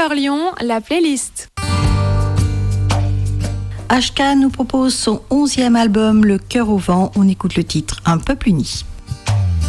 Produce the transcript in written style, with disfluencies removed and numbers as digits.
Couleur Lyon, la playlist. HK nous propose son 11e album, Le Cœur au vent. On écoute le titre Un peuple uni.